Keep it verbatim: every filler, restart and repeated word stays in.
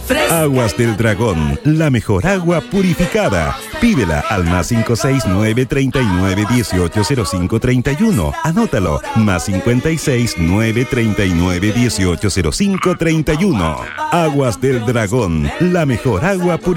Aguas del Dragón, la mejor agua purificada. Pídela al más cinco seis nueve, treinta y nueve, dieciocho, cero cinco, treinta y uno. Anótalo, más cincuenta y seis nueve, treinta y nueve, dieciocho, cero cinco, treinta y uno. Aguas del Dragón, la mejor agua purificada.